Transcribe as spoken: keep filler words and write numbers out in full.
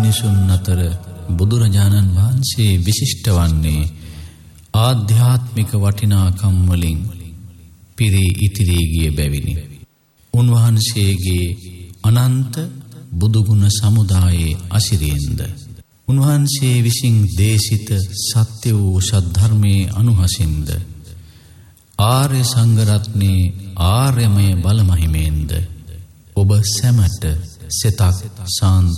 මිනිසුන් අතර බුදුරජාණන් වහන්සේ විශිෂ්ට වන්නේ ආධ්‍යාත්මික වටිනාකම් වලින් පිරී ඉතිරී ගිය බැවිනි. උන්වහන්සේගේ අනන්ත බුදුගුණ සමුදායේ අසිරියෙන්ද උන්වහන්සේ විසින් දේශිත සත්‍ය වූ සද්ධර්මයේ අනුහසින්ද ආර්ය සංඝරත්නයේ ආර්යමය බලමහිමෙන්ද ඔබ සැමට සිතක් සාන්ත